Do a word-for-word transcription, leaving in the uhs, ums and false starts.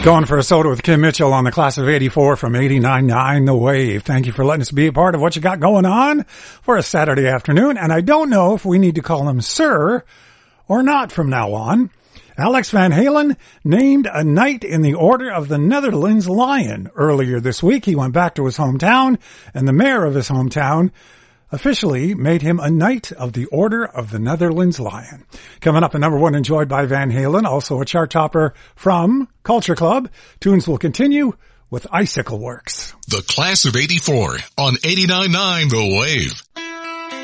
Going for a soda with Kim Mitchell on the class of eighty-four from eighty-nine point nine The Wave. Thank you for letting us be a part of what you got going on for a Saturday afternoon. And I don't know if we need to call him Sir or not from now on. Alex Van Halen named a Knight in the Order of the Netherlands Lion. Earlier this week, he went back to his hometown, and the mayor of his hometown officially made him a Knight of the Order of the Netherlands Lion. Coming up at number one, enjoyed by Van Halen, also a chart topper from Culture Club. Tunes will continue with Icicle Works. The class of eighty-four on eighty-nine point nine The Wave.